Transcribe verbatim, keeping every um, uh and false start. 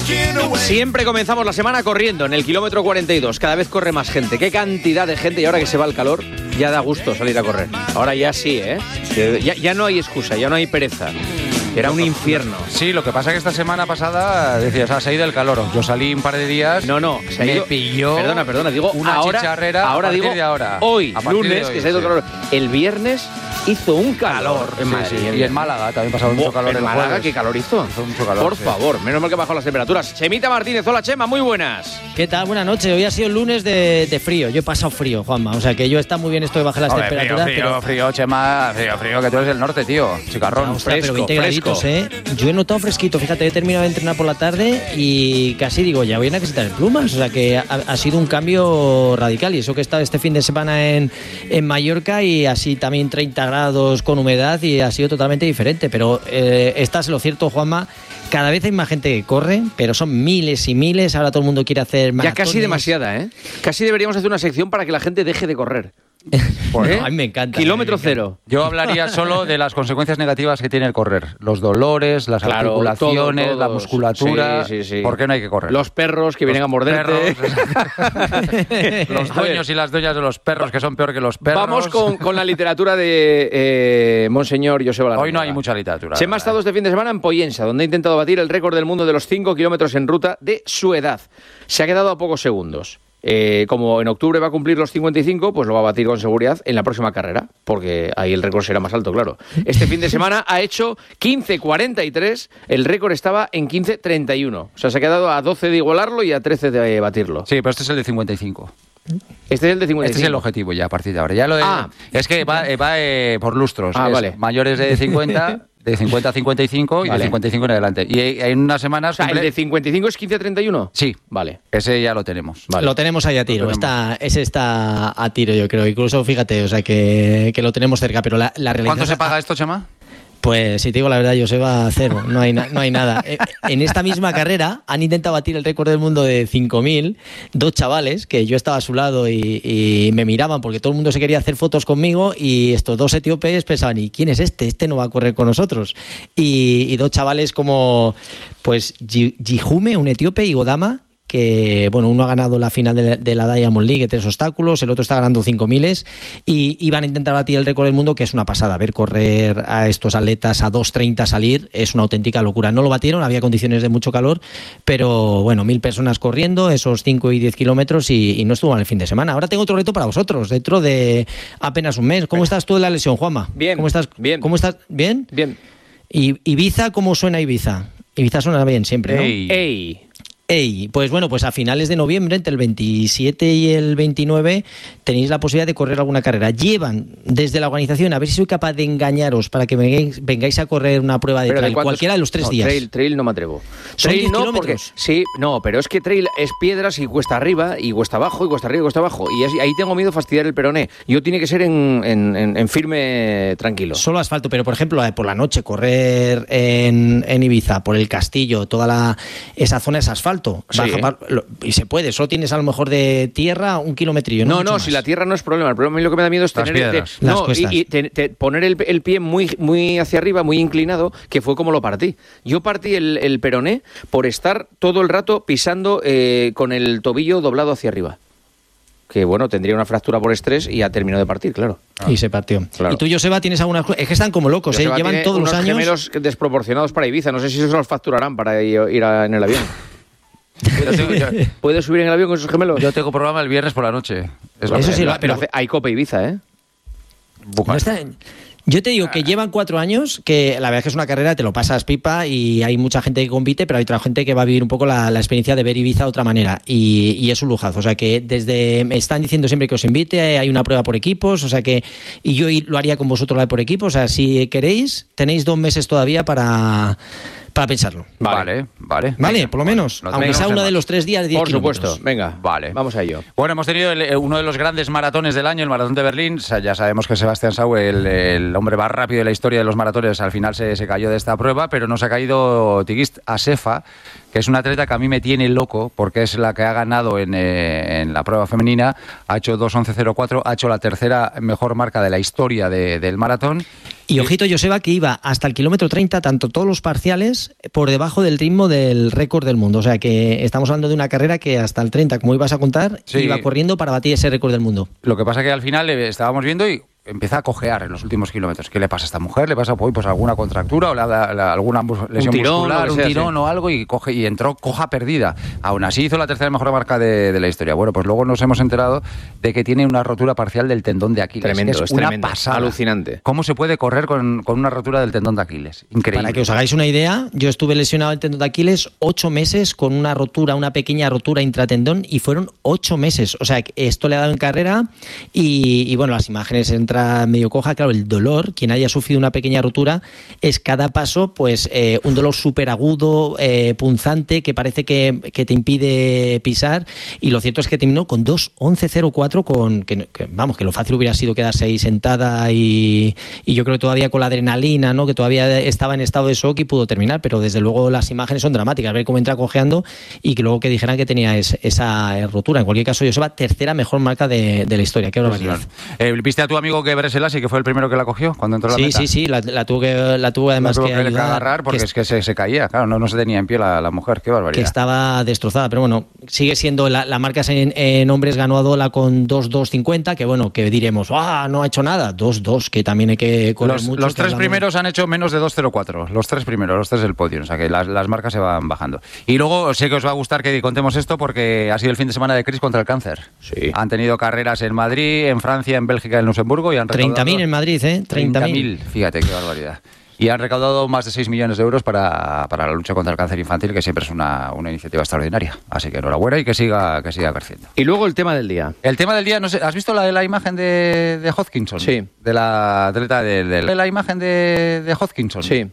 Siempre comenzamos la semana corriendo en el kilómetro cuarenta y dos. Cada vez corre más gente. Qué cantidad de gente. Y ahora que se va el calor, ya da gusto salir a correr. Ahora ya sí, ¿eh? Ya, ya no hay excusa, ya no hay pereza. Era un infierno. Sí, lo que pasa es que esta semana pasada decías, ah, se ha ido el calor. Yo salí un par de días. No, no, se ha me ido. pilló. Perdona, perdona, digo una ahora, chicharrera. Ahora a partir digo de ahora. hoy, a lunes, hoy, que se ha ido sí. calor. El viernes hizo un calor. Sí, sí. Y en Málaga también pasaba mucho Oh, calor. en el Málaga, jueves. ¿qué calor hizo? Hizo mucho calor. Por sí. favor, menos mal que bajó las temperaturas. Chemita Martínez, hola Chema, muy buenas. ¿Qué tal? Buenas noches. Hoy ha sido el lunes de, de frío. Yo he pasado frío, Juanma. O sea que yo está muy bien esto de bajar las Hombre, temperaturas. frío, frío, pero... frío, Chema, frío, frío, que tú eres del norte, tío. Chicarrón. Ostras, fresco, pero veinte graditos, ¿eh? Yo he notado fresquito. Fíjate, he terminado de entrenar por la tarde y casi digo, ya voy a necesitar el plumas. O sea que ha, ha sido un cambio radical. Y eso que he estado este fin de semana en, en Mallorca y así también treinta grados con humedad y ha sido totalmente diferente. Pero eh, estás lo cierto, Juanma. Cada vez hay más gente que corre, pero son miles y miles. Ahora todo el mundo quiere hacer maratones. Ya casi demasiada, ¿eh? Casi deberíamos hacer una sección para que la gente deje de correr. Bueno, ¿Eh? a mí me encanta. Kilómetro me encanta. cero. Yo hablaría solo de las consecuencias negativas que tiene el correr. Los dolores, las Claro, articulaciones, todo, la todos. musculatura. Sí, sí, sí. ¿Por qué no hay que correr? Los perros que vienen a morderte. Perros, los A dueños ver. y las dueñas de los perros, que son peor que los perros. Vamos con, con la literatura de eh, Monseñor Joseba Larrañaga. Hoy no hay mucha literatura. Chema ha estado este fin de semana en Pollensa, donde ha intentado batir el récord del mundo de los cinco kilómetros en ruta de su edad. Se ha quedado a pocos segundos. Eh, como en octubre va a cumplir los cincuenta y cinco, pues lo va a batir con seguridad en la próxima carrera, porque ahí el récord será más alto, claro. Este fin de semana ha hecho quince cuarenta y tres, el récord estaba en quince treinta y uno. O sea, se ha quedado a doce de igualarlo y a trece de batirlo. Sí, pero este es el de cincuenta y cinco. Este es el de cincuenta y cinco. Este es el objetivo ya a partir de ahora. Ya lo de, Ah. Es que va, eh, va eh, por lustros. Ah, Es vale. Mayores de cincuenta, de cincuenta a cincuenta y cinco y Vale. de cincuenta y cinco en adelante. Y eh, en unas semanas... O sea, cumple- ¿el de cincuenta y cinco es quince treinta y uno? Sí, Vale. ese ya lo tenemos. Vale. Lo tenemos ahí a tiro, Lo tenemos. está, ese está a tiro yo creo, incluso fíjate, o sea que, que lo tenemos cerca, pero la, la realidad... ¿Cuánto se paga esto, Chema? Pues si te digo la verdad, Joseba, cero, no hay, na- no hay nada. Eh, En esta misma carrera han intentado batir el récord del mundo de cinco mil, dos chavales, que yo estaba a su lado y, y me miraban porque todo el mundo se quería hacer fotos conmigo y estos dos etíopes pensaban, ¿y quién es este? Este no va a correr con nosotros. Y, y dos chavales como pues Ji- Jihume, un etíope, y Godama, que bueno, uno ha ganado la final de, de la Diamond League de tres obstáculos, el otro está ganando cinco miles y, y van a intentar batir el récord del mundo, que es una pasada. Ver correr a estos atletas a dos treinta salir es una auténtica locura. No lo batieron, había condiciones de mucho calor, pero bueno, mil personas corriendo esos cinco y diez kilómetros y, y no estuvo mal el fin de semana. Ahora tengo otro reto para vosotros, dentro de apenas un mes. ¿Cómo estás tú de la lesión, Juanma? Bien, ¿Cómo estás? bien. ¿Cómo estás? ¿Bien? Bien. ¿Y Ibiza, cómo suena Ibiza? Ibiza suena bien siempre, ¿no? Ey. ¡Ey! Ey, pues bueno, pues a finales de noviembre, entre el veintisiete y el veintinueve, tenéis la posibilidad de correr alguna carrera. Llevan desde la organización, a ver si soy capaz de engañaros para que vengáis, vengáis a correr una prueba de Pero trail, cuántos- cualquiera de los tres no, días. Trail, trail no me atrevo. ¿Son Trail diez no, porque kilómetros? sí, no, pero es que trail es piedras y cuesta arriba y cuesta abajo y cuesta arriba y cuesta abajo y es- ahí tengo miedo de fastidiar el peroné. Yo tiene que ser en, en- en- en firme tranquilo. Solo asfalto, pero por ejemplo, eh, por la noche correr en, en Ibiza, por el castillo, toda la esa zona es asfalto. Sí. Baja par- lo- y se puede, solo tienes a lo mejor de tierra un kilometrillo. No, No, Mucho no, más. si la tierra no es problema. El problema a mí lo que me da miedo es Las tener piedras. te- Las no, cuestas. y, y te- te- poner el, el pie muy, muy hacia arriba, muy inclinado, que fue como lo partí. Yo partí el, el peroné por estar todo el rato pisando eh, con el tobillo doblado hacia arriba. Que bueno, tendría una fractura por estrés y ya terminó de partir, claro. Y se partió. Claro. Y tú, Joseba, tienes algunas... Es que están como locos, ¿eh? Joseba Llevan tiene todos los unos años... gemelos desproporcionados para Ibiza. No sé si eso se los facturarán para ir, ir a- en el avión. Yo tengo, yo- ¿Puedes subir en el avión con esos gemelos? yo tengo programa el viernes por la noche. Es Eso sí, pero, lo- pero hace- hay Copa Ibiza, ¿eh? No está- Yo te digo que llevan cuatro años, que la verdad es que es una carrera, te lo pasas pipa y hay mucha gente que compite, pero hay otra gente que va a vivir un poco la, la experiencia de ver Ibiza de otra manera y, y es un lujazo. O sea que desde me están diciendo siempre que os invite, hay una prueba por equipos, o sea que y yo lo haría con vosotros la de por equipos. O sea, si queréis, tenéis dos meses todavía para, para pensarlo. Vale, vale. Vale, Venga, por lo menos, lo aunque tenemos sea en uno de marcha. los tres días de diez Por supuesto. kilómetros. Venga, Vale. vamos a ello. Bueno, hemos tenido el- uno de los grandes maratones del año, el Maratón de Berlín. O sea, ya sabemos que Sebastián Sau, el, el hombre más rápido de la historia de los maratones, al final se, se cayó de esta prueba, pero nos ha caído Tigist Assefa, que es una atleta que a mí me tiene loco, porque es la que ha ganado en, eh, en la prueba femenina, ha hecho dos once cero cuatro, ha hecho la tercera mejor marca de la historia de- del maratón. Y ojito, Joseba, que iba hasta el kilómetro treinta, tanto todos los parciales, por debajo del ritmo del récord del mundo. O sea que estamos hablando de una carrera que hasta el treinta, como ibas a contar, sí, iba corriendo para batir ese récord del mundo. Lo que pasa que al final eh, estábamos viendo y empieza a cojear en los últimos kilómetros. ¿Qué le pasa a esta mujer? ¿Le pasa pues, pues alguna contractura o la, la, la, alguna lesión un tirón, muscular, un tirón o algo? Y coge y entró coja perdida. Aún así hizo la tercera mejor marca de, de la historia. Bueno, pues luego nos hemos enterado de que tiene una rotura parcial del tendón de Aquiles. Tremendo, es, es una tremendo, pasada. Alucinante. ¿Cómo se puede correr con, con una rotura del tendón de Aquiles? Increíble. Para que os hagáis una idea, yo estuve lesionado el tendón de Aquiles ocho meses con una rotura, una pequeña rotura intratendón, y fueron ocho meses. O sea, esto le ha dado en carrera y, y bueno, las imágenes entra medio coja. Claro, el dolor, quien haya sufrido una pequeña rotura, es cada paso pues eh, un dolor súper agudo, eh, punzante, que parece que, que te impide pisar, y lo cierto es que terminó con dos once cero cuatro, con que, que, vamos, que lo fácil hubiera sido quedarse ahí sentada y, y yo creo que todavía con la adrenalina, ¿no?, que todavía estaba en estado de shock y pudo terminar, pero desde luego las imágenes son dramáticas, ver cómo entra cojeando y que luego que dijeran que tenía es, esa rotura. En cualquier caso, Joseba, tercera mejor marca de, de la historia. Qué barbaridad. Eh, ¿Viste a tu amigo Gebre Selassie, que fue el primero que la cogió cuando entró a la sí, meta? Sí, sí, la, la tuvo que, la tuvo además la tuvo que, que ayudar, agarrar porque que es que se, se caía, claro, no, no se tenía en pie la, la mujer, qué barbaridad. Que estaba destrozada, pero bueno, sigue siendo la, la marca en, en hombres, ganó a Dola con dos dos cincuenta, que bueno, que diremos, ah, no ha hecho nada, dos dos, que también hay que correr los, mucho. Los tres hablamos... primeros han hecho menos de dos cero cuatro, los tres primeros, los tres del podio, o sea que las, las marcas se van bajando. Y luego sé que os va a gustar que contemos esto porque ha sido el fin de semana de Chris contra el cáncer. Sí. Han tenido carreras en Madrid, en Francia, en Bélgica, en Luxemburgo y han recaudado... treinta mil en Madrid, ¿eh? treinta mil. Fíjate, qué barbaridad. Y han recaudado más de seis millones de euros para, para la lucha contra el cáncer infantil, que siempre es una, una iniciativa extraordinaria. Así que enhorabuena y que siga, que siga creciendo. Y luego el tema del día. El tema del día, no sé, ¿has visto la, la imagen de, de Hodgkinson? Sí. De la atleta de, de, de la imagen de, de Hodgkinson. Sí.